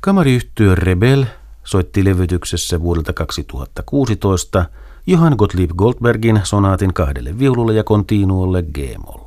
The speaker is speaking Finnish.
Kamariyhtye Rebel soitti levytyksessä vuodelta 2016 Johann Gottlieb Goldbergin sonaatin 2 viululle ja continuolle G-moll.